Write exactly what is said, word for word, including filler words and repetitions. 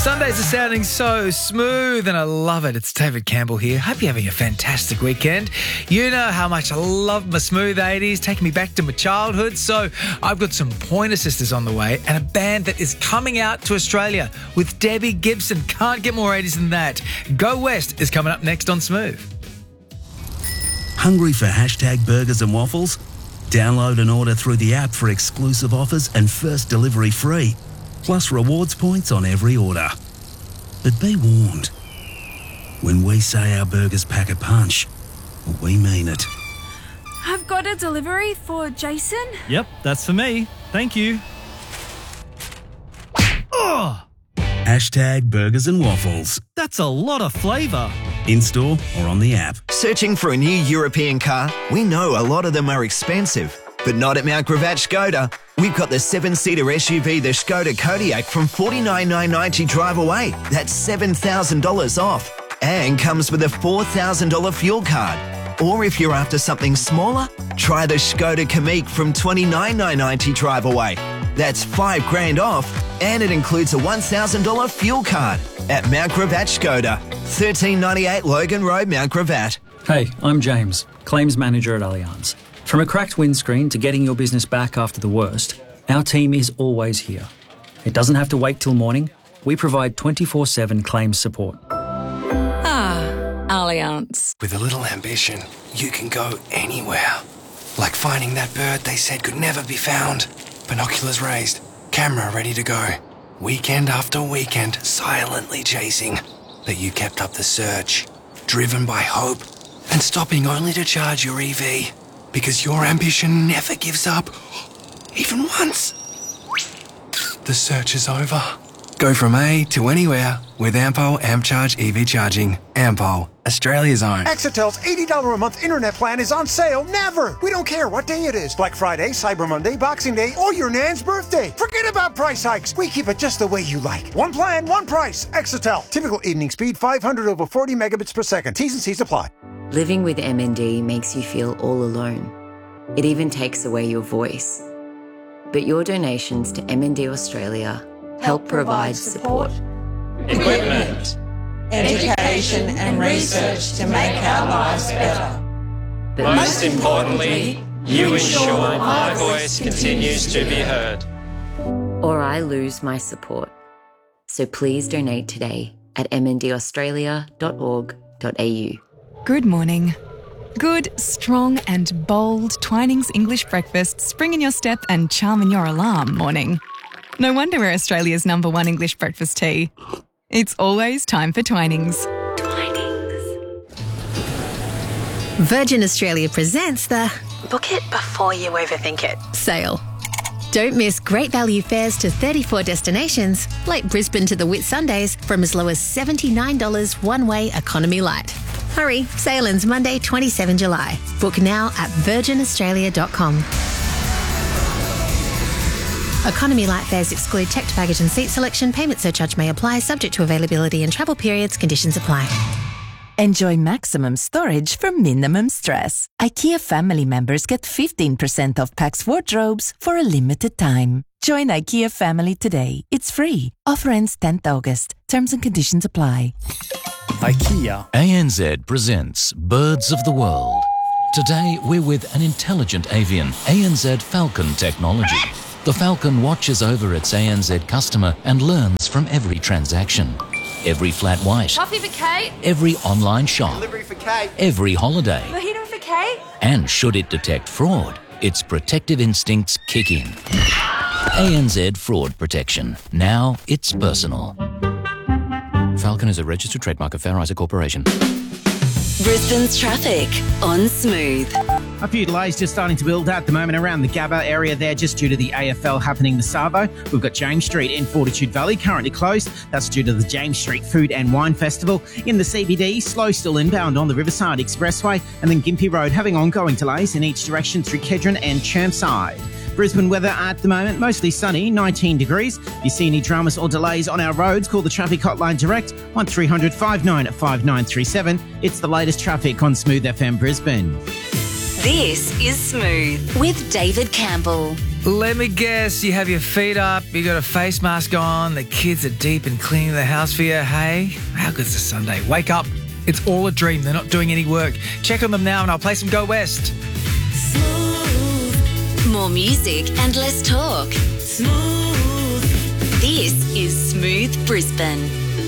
Sundays are sounding so smooth and I love it. It's David Campbell here. Hope you're having a fantastic weekend. You know how much I love my smooth eighties, taking me back to my childhood. So I've got some Pointer Sisters on the way and a band that is coming out to Australia with Debbie Gibson. Can't get more eighties than that. Go West is coming up next on Smooth. Hungry for hashtag burgers and waffles? Download and order through the app for exclusive offers and first delivery free, plus rewards points on every order. But be warned, when we say our burgers pack a punch, we mean it. I've got a delivery for Jason. Yep, that's for me. Thank you. Ugh! Hashtag burgers and waffles. That's a lot of flavour. In-store or on the app. Searching for a new European car? We know a lot of them are expensive, but not at Mount Gravatt Skoda. We've got the seven-seater S U V, the Skoda Kodiaq, from forty-nine thousand nine hundred ninety drive away. That's seven thousand dollars off. And comes with a four thousand dollars fuel card. Or if you're after something smaller, try the Skoda Kamiq from twenty-nine thousand nine hundred ninety drive away. That's five grand off, and it includes a one thousand dollars fuel card at Mount Gravatt Skoda, thirteen ninety-eight Logan Road, Mount Gravatt. Hey, I'm James, Claims Manager at Allianz. From a cracked windscreen to getting your business back after the worst, our team is always here. It doesn't have to wait till morning. We provide twenty-four seven claims support. Ah, Allianz. With a little ambition, you can go anywhere. Like finding that bird they said could never be found. Binoculars raised, camera ready to go. Weekend after weekend, silently chasing. But you kept up the search, driven by hope, and stopping only to charge your E V. Because your ambition never gives up, even once. The search is over. Go from A to anywhere with Ampol AmpCharge E V charging. Ampol, Australia's own. Exetel's eighty dollars a month internet plan is on sale never. We don't care what day it is. Black Friday, Cyber Monday, Boxing Day, or your nan's birthday. Forget about price hikes. We keep it just the way you like. One plan, one price. Exetel. Typical evening speed five hundred over forty megabits per second. T's and C's apply. Living with M N D makes you feel all alone. It even takes away your voice. But your donations to M N D Australia help provide support, equipment, education and research to make our lives better. But most importantly, you ensure my voice continues to be heard. Or I lose my support. So please donate today at m n d australia dot org dot a u. Good morning. Good, strong and bold Twinings English breakfast spring in your step and charm in your alarm morning. No wonder we're Australia's number one English breakfast tea. It's always time for Twinings. Twinings. Virgin Australia presents the Book It Before You Overthink It sale. Don't miss great value fares to thirty-four destinations, like Brisbane to the Whitsundays, from as low as seventy-nine dollars one-way economy light. Hurry, sale ends Monday, the twenty-seventh of July. Book now at virgin australia dot com. Economy light fares exclude checked baggage and seat selection. Payment surcharge may apply, subject to availability and travel periods. Conditions apply. Enjoy maximum storage for minimum stress. IKEA family members get fifteen percent off Pax wardrobes for a limited time. Join IKEA family today. It's free. Offer ends tenth of August. Terms and conditions apply. IKEA. A N Z presents Birds of the World. Today we're with an intelligent avian, A N Z Falcon technology. The Falcon watches over its A N Z customer and learns from every transaction. Every flat white. Coffee for Kate. Every online shop. Delivery for Kate. Every holiday. Mojito for Kate. And should it detect fraud, its protective instincts kick in. A N Z Fraud Protection. Now it's personal. Falcon is a registered trademark of Fair Isaac Corporation. Brisbane's traffic on Smooth. A few delays just starting to build at the moment around the Gabba area there, just due to the A F L happening this Savo. We've got James Street in Fortitude Valley currently closed. That's due to the James Street Food and Wine Festival. In the C B D, slow still inbound on the Riverside Expressway, and then Gympie Road having ongoing delays in each direction through Kedron and Chermside. Brisbane weather at the moment, mostly sunny, nineteen degrees. If you see any dramas or delays on our roads, call the traffic hotline direct, one three hundred five nine five nine three seven. It's the latest traffic on Smooth F M Brisbane. This is Smooth with David Campbell. Let me guess, you have your feet up, You got a face mask on. The kids are deep in cleaning the house for you. Hey, how good's a Sunday? Wake up. It's all a dream. They're not doing any work. Check on them now and I'll play some Go West. More music and less talk. Smooth. This is Smooth Brisbane.